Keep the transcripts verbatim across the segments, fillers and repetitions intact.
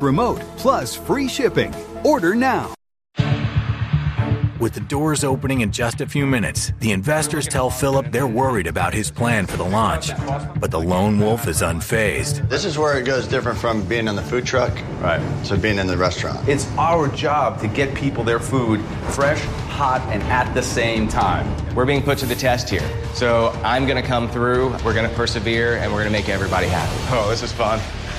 remote, plus free shipping. Order now. With the doors opening in just a few minutes, the investors tell Philip they're worried about his plan for the launch. But the lone wolf is unfazed. This is where it goes different from being in the food truck right. to being in the restaurant. It's our job to get people their food fresh, hot, and at the same time. We're being put to the test here. So I'm going to come through, we're going to persevere, and we're going to make everybody happy. Oh, this is fun.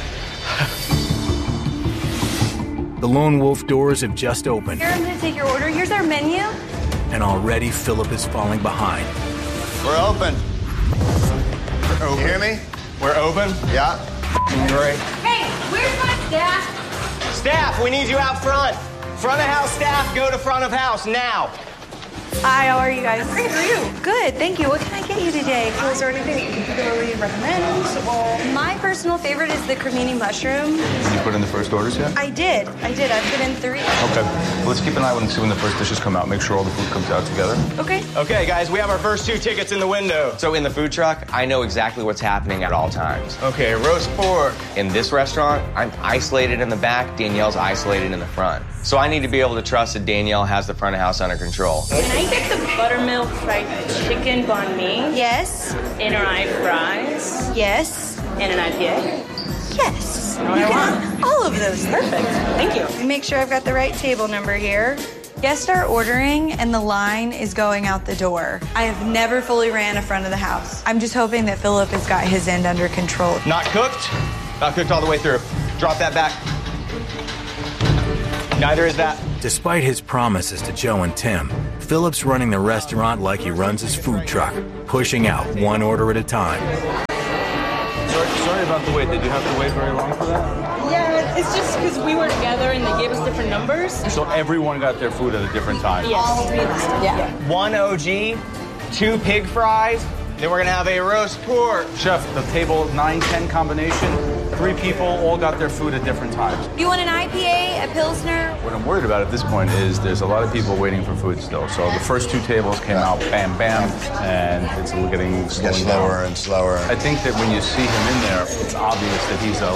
The Lone Wolf doors have just opened. Here, I'm going to take your order. Here's our menu. And already Philip is falling behind. We're open. We're open. You hear me? We're open? Yeah. Great. Hey, where's my staff? Staff, we need you out front. Front of house staff, go to front of house now. Hi, how are you guys? Great, how are you? Good, thank you. What can I get you today? So is there anything you particularly recommend? Or... My personal favorite is the cremini mushroom. Did you put in the first orders yet? I did. I did. I put in three. Okay. Well, let's keep an eye on and see when the first dishes come out. Make sure all the food comes out together. Okay. Okay, guys, we have our first two tickets in the window. So in the food truck, I know exactly what's happening at all times. Okay, roast pork. In this restaurant, I'm isolated in the back. Danielle's isolated in the front. So I need to be able to trust that Danielle has the front of house under control. Can I get the buttermilk fried chicken banh mi? Yes. Inner eye fries? Yes. And an I P A? Yes. What You I can want. all of those. Perfect. Thank you. Make sure I've got the right table number here. Guests are ordering and the line is going out the door. I have never fully ran a front of the house. I'm just hoping that Philip has got his end under control. Not cooked? Not cooked all the way through. Drop that back. Neither is that. Despite his promises to Joe and Tim, Philip's running the restaurant like he runs his food truck, pushing out one order at a time. Sorry, sorry about the wait. Did you have to wait very long for that? Yeah, it's just because we were together and they gave us different numbers. So everyone got their food at a different time? Yes. Yeah. One O G, two pig fries, then we're gonna have a roast pork. Chef, the table nine ten combination, three people all got their food at different times. You want an I P A, a Pilsner? What I'm worried about at this point is there's a lot of people waiting for food still. So the first two tables came out bam, bam, and it's getting It gets slower and slower. I think that when you see him in there, it's obvious that he's a